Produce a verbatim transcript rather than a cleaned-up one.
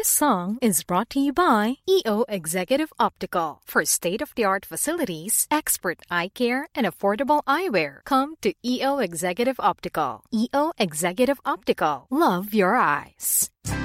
This song is brought to you by E O Executive Optical. For state-of-the-art facilities, expert eye care, and affordable eyewear, come to E O Executive Optical. E O Executive Optical. Love your eyes.